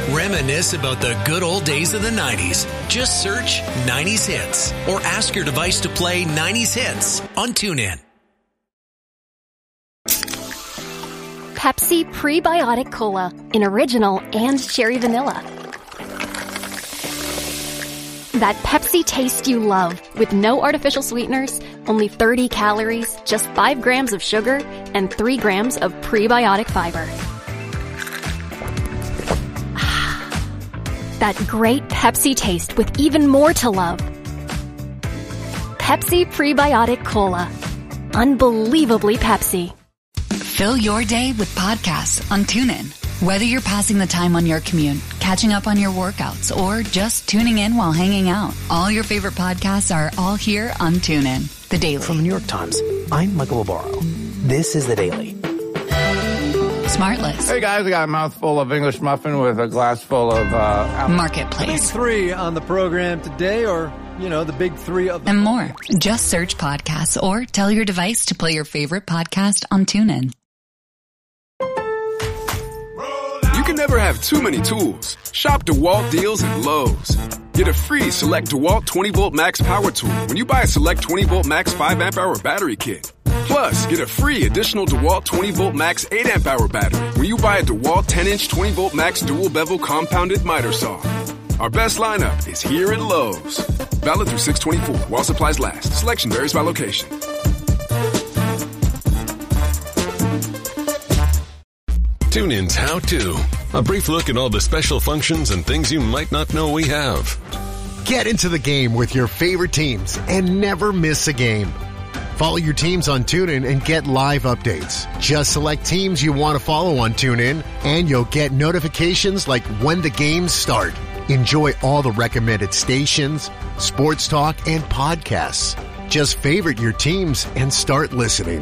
Reminisce about the good old days of the 90s. Just search 90s Hits or ask your device to play 90s Hits on TuneIn. Pepsi Prebiotic Cola in original and cherry vanilla. That Pepsi taste you love with no artificial sweeteners, only 30 calories, just 5 grams of sugar, and 3 grams of prebiotic fiber. That great Pepsi taste with even more to love. Pepsi Prebiotic Cola. Unbelievably Pepsi. Fill your day with podcasts on TuneIn. Whether you're passing the time on your commute, catching up on your workouts, or just tuning in while hanging out, all your favorite podcasts are all here on TuneIn. The Daily. From the New York Times, I'm Michael Barbaro. This is The Daily. Smartless. Hey guys, I got a mouthful of English muffin with a glass full of Marketplace. Big three on the program today, or, the big three of them. And more. Just search podcasts or tell your device to play your favorite podcast on TuneIn. You can never have too many tools. Shop DeWalt deals at Lowe's. Get a free Select DeWalt 20-Volt Max Power Tool when you buy a Select 20-Volt Max 5-amp-hour battery kit. Plus, get a free additional DeWalt 20-Volt Max 8-amp-hour battery when you buy a DeWalt 10-inch 20-Volt Max dual-bevel compounded miter saw. Our best lineup is here at Lowe's. Valid through 6/24 while supplies last. Selection varies by location. TuneIn's How To. A brief look at all the special functions and things you might not know we have. Get into the game with your favorite teams and never miss a game. Follow your teams on TuneIn and get live updates. Just select teams you want to follow on TuneIn, and you'll get notifications like when the games start. Enjoy all the recommended stations, sports talk, and podcasts. Just favorite your teams and start listening.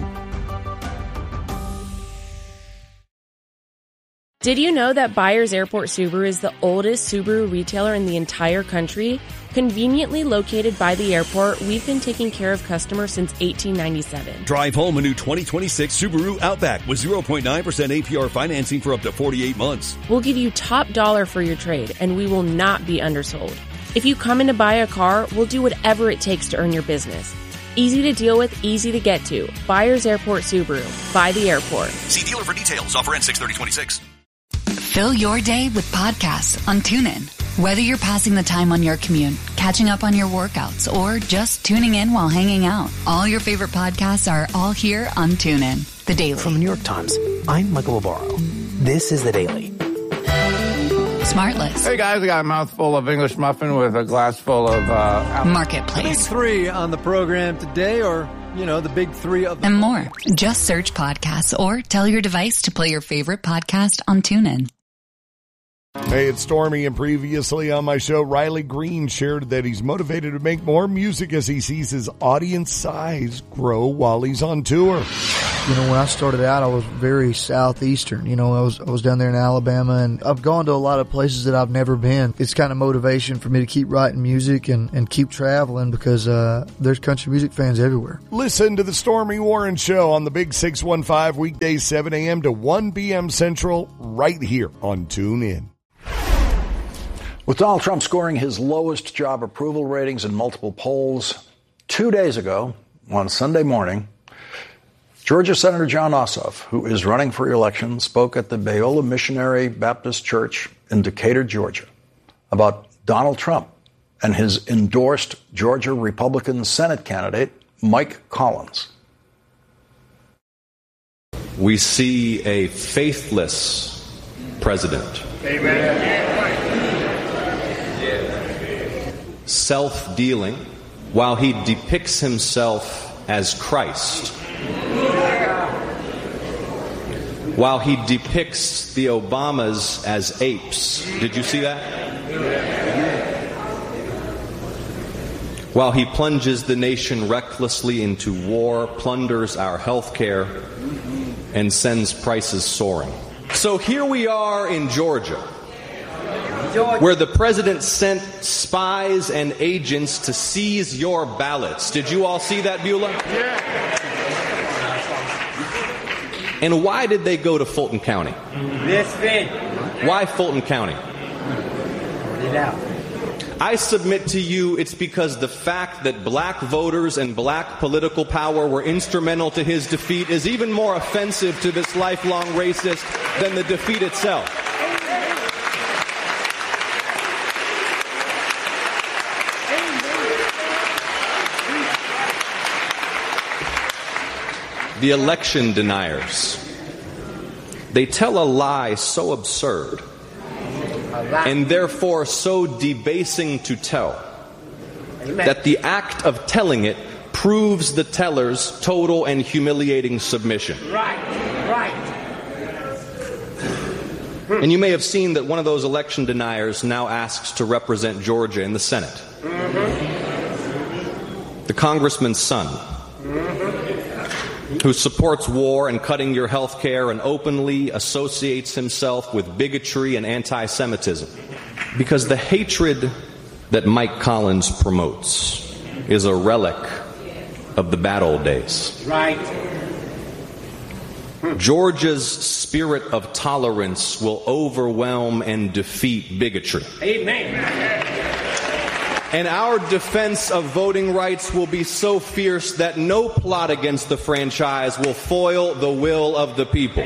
Did you know that Byers Airport Subaru is the oldest Subaru retailer in the entire country? Conveniently located by the airport, we've been taking care of customers since 1897. Drive home a new 2026 Subaru Outback with 0.9% APR financing for up to 48 months. We'll give you top dollar for your trade, and we will not be undersold. If you come in to buy a car, we'll do whatever it takes to earn your business. Easy to deal with, easy to get to. Byers Airport Subaru. By the airport. See dealer for details. Offer ends 6/30/26. Fill your day with podcasts on TuneIn. Whether you're passing the time on your commute, catching up on your workouts, or just tuning in while hanging out, all your favorite podcasts are all here on TuneIn. The Daily. From the New York Times, I'm Michael Barbaro. This is The Daily. Smartless. Hey guys, I got a mouthful of English muffin with a glass full of Big Marketplace. three on the program today, or, the big three of them. And more. Just search podcasts or tell your device to play your favorite podcast on TuneIn. Hey, it's Stormy, and previously on my show, Riley Green shared that he's motivated to make more music as he sees his audience size grow while he's on tour. When I started out, I was very southeastern. I was down there in Alabama, and I've gone to a lot of places that I've never been. It's kind of motivation for me to keep writing music and keep traveling because there's country music fans everywhere. Listen to the Stormy Warren Show on the Big 615 weekdays 7 a.m. to 1 p.m. Central right here on TuneIn. With Donald Trump scoring his lowest job approval ratings in multiple polls 2 days ago, on Sunday morning, Georgia Senator John Ossoff, who is running for re-election, spoke at the Beulah Missionary Baptist Church in Decatur, Georgia, about Donald Trump and his endorsed Georgia Republican Senate candidate, Mike Collins. We see a faithless president. Amen. Self-dealing, while he depicts himself as Christ. While he depicts the Obamas as apes. Did you see that? While he plunges the nation recklessly into war, plunders our health care, and sends prices soaring. So here we are in Georgia, where the president sent spies and agents to seize your ballots. Did you all see that, Beulah? Yeah. And why did they go to Fulton County? This thing. Why Fulton County? I submit to you it's because the fact that black voters and black political power were instrumental to his defeat is even more offensive to this lifelong racist than the defeat itself. The election deniers. They tell a lie so absurd and therefore so debasing to tell that the act of telling it proves the teller's total and humiliating submission. Right. And you may have seen that one of those election deniers now asks to represent Georgia in the Senate. The congressman's son, who supports war and cutting your health care and openly associates himself with bigotry and anti-Semitism. Because the hatred that Mike Collins promotes is a relic of the bad old days. Right. Georgia's spirit of tolerance will overwhelm and defeat bigotry. Amen. And our defense of voting rights will be so fierce that no plot against the franchise will foil the will of the people.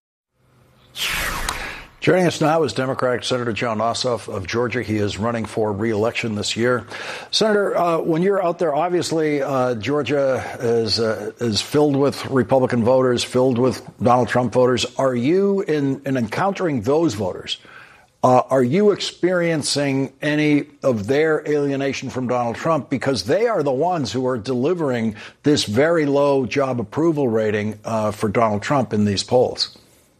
Joining us now is Democratic Senator Jon Ossoff of Georgia. He is running for re-election this year. Senator, when you're out there, obviously Georgia is filled with Republican voters, filled with Donald Trump voters. Are you, in encountering those voters, are you experiencing any of their alienation from Donald Trump? Because they are the ones who are delivering this very low job approval rating for Donald Trump in these polls.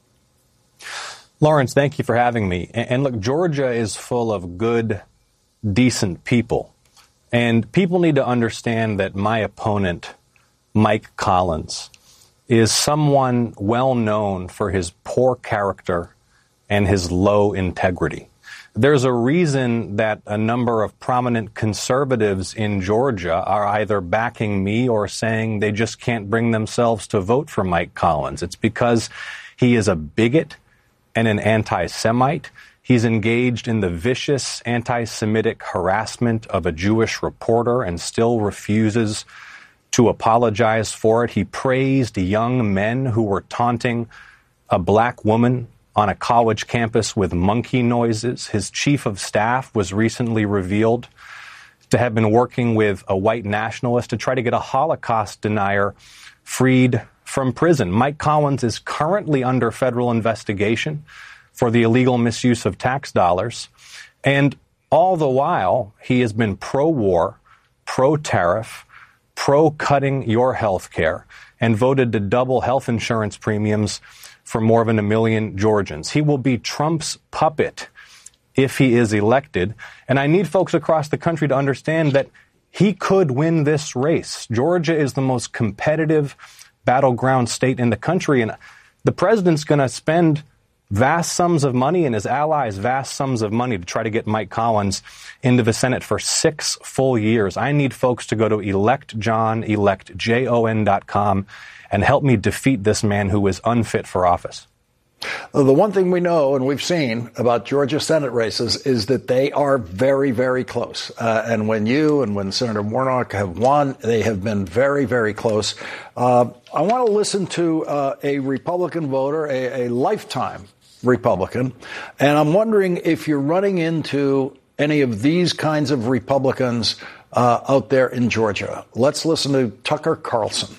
Lawrence, thank you for having me. And look, Georgia is full of good, decent people. And people need to understand that my opponent, Mike Collins, is someone well known for his poor character and his low integrity. There's a reason that a number of prominent conservatives in Georgia are either backing me or saying they just can't bring themselves to vote for Mike Collins. It's because he is a bigot and an anti-Semite. He's engaged in the vicious anti-Semitic harassment of a Jewish reporter and still refuses to apologize for it. He praised young men who were taunting a black woman on a college campus with monkey noises. His chief of staff was recently revealed to have been working with a white nationalist to try to get a Holocaust denier freed from prison. Mike Collins is currently under federal investigation for the illegal misuse of tax dollars. And all the while, he has been pro-war, pro-tariff, pro-cutting your health care, and voted to double health insurance premiums for more than 1 million Georgians. He will be Trump's puppet if he is elected. And I need folks across the country to understand that he could win this race. Georgia is the most competitive battleground state in the country, and the president's going to spend vast sums of money and his allies vast sums of money to try to get Mike Collins into the Senate for 6 full years. I need folks to go to electjon.com and help me defeat this man who is unfit for office. The one thing we know and we've seen about Georgia Senate races is that they are very, very close. And when you and when Senator Warnock have won, they have been very, very close. I want to listen to a Republican voter, a lifetime Republican, and I'm wondering if you're running into any of these kinds of Republicans out there in Georgia. Let's listen to Tucker Carlson.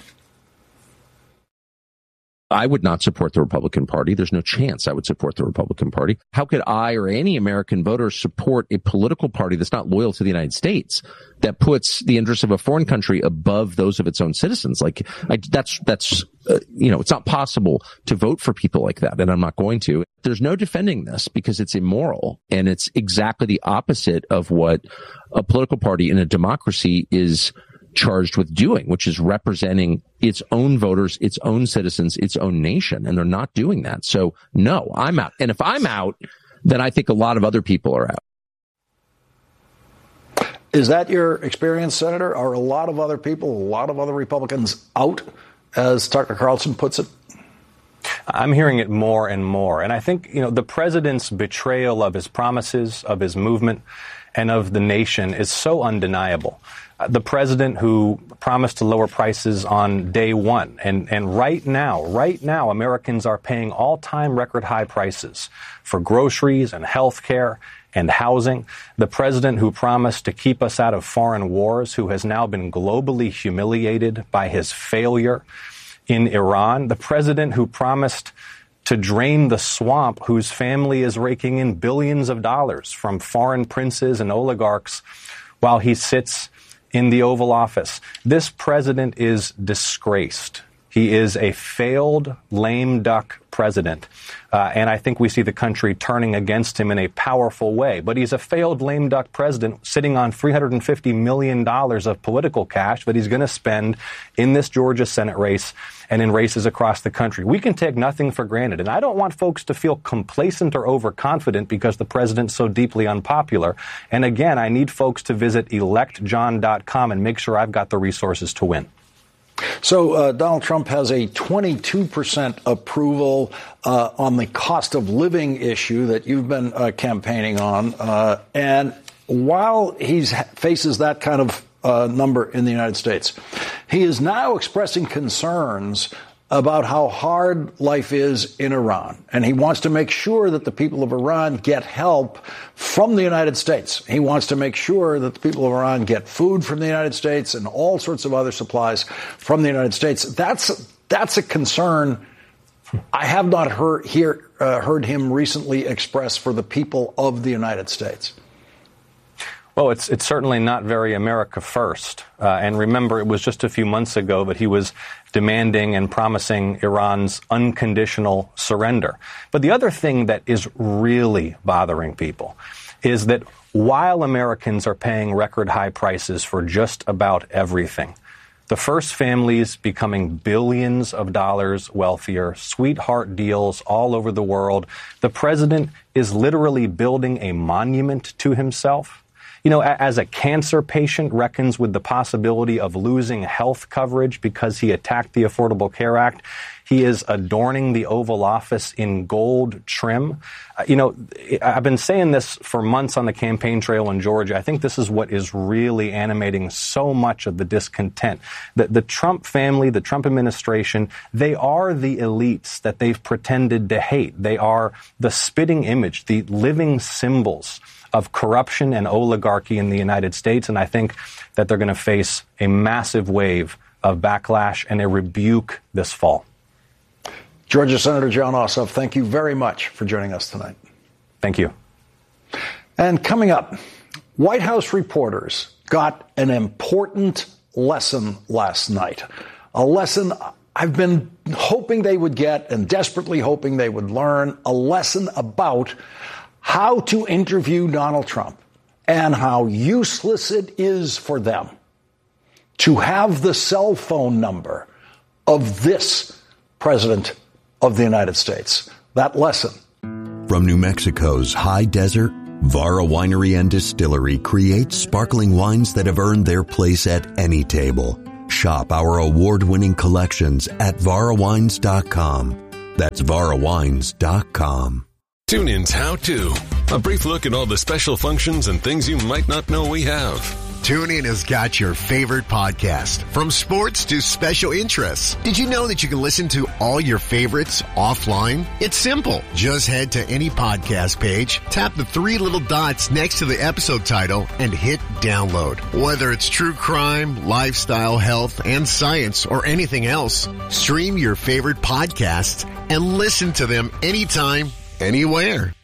I would not support the Republican Party. There's no chance I would support the Republican Party. How could I or any American voter support a political party that's not loyal to the United States, that puts the interests of a foreign country above those of its own citizens? That's it's not possible to vote for people like that, and I'm not going to. There's no defending this because it's immoral, and it's exactly the opposite of what a political party in a democracy is charged with doing, which is representing its own voters, its own citizens, its own nation. And they're not doing that. So no, I'm out. And if I'm out, then I think a lot of other people are out. Is that your experience, Senator? Are a lot of other people, a lot of other Republicans out, as Tucker Carlson puts it? I'm hearing it more and more. And I think, the president's betrayal of his promises, of his movement, and of the nation is so undeniable. The president who promised to lower prices on day one, and right now, Americans are paying all-time record high prices for groceries and health care and housing. The president who promised to keep us out of foreign wars, who has now been globally humiliated by his failure in Iran. The president who promised to drain the swamp, whose family is raking in billions of dollars from foreign princes and oligarchs while he sits in the Oval Office. This president is disgraced. He is a failed lame duck president. And I think we see the country turning against him in a powerful way. But he's a failed lame duck president sitting on $350 million of political cash that he's going to spend in this Georgia Senate race and in races across the country. We can take nothing for granted. And I don't want folks to feel complacent or overconfident because the president's so deeply unpopular. And again, I need folks to visit electjohn.com and make sure I've got the resources to win. So Donald Trump has a 22% approval on the cost of living issue that you've been campaigning on. And while he faces that kind of number in the United States, he is now expressing concerns about how hard life is in Iran. And he wants to make sure that the people of Iran get help from the United States. He wants to make sure that the people of Iran get food from the United States and all sorts of other supplies from the United States. That's a concern I have not heard him recently express for the people of the United States. Well, it's certainly not very America first. And remember, it was just a few months ago that he was demanding and promising Iran's unconditional surrender. But the other thing that is really bothering people is that while Americans are paying record high prices for just about everything, the first families becoming billions of dollars wealthier, sweetheart deals all over the world, the president is literally building a monument to himself. As a cancer patient reckons with the possibility of losing health coverage because he attacked the Affordable Care Act, he is adorning the Oval Office in gold trim. I've been saying this for months on the campaign trail in Georgia. I think this is what is really animating so much of the discontent. The Trump family, the Trump administration, they are the elites that they've pretended to hate. They are the spitting image, the living symbols of corruption and oligarchy in the United States. And I think that they're going to face a massive wave of backlash and a rebuke this fall. Georgia Senator Jon Ossoff, thank you very much for joining us tonight. Thank you. And coming up, White House reporters got an important lesson last night. A lesson I've been hoping they would get and desperately hoping they would learn. A lesson about how to interview Donald Trump and how useless it is for them to have the cell phone number of this president of the United States. That lesson. From New Mexico's high desert, Vara Winery and Distillery creates sparkling wines that have earned their place at any table. Shop our award-winning collections at varawines.com. That's varawines.com. TuneIn's How To. A brief look at all the special functions and things you might not know we have. TuneIn has got your favorite podcast, from sports to special interests. Did you know that you can listen to all your favorites offline? It's simple. Just head to any podcast page, tap the three little dots next to the episode title, and hit download. Whether it's true crime, lifestyle, health, and science, or anything else, stream your favorite podcasts and listen to them anytime, anywhere.